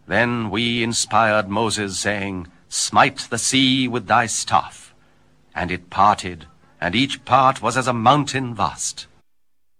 Then we inspired Moses, saying, Smite the sea with thy staff. And it parted, and each part was as a mountain vast.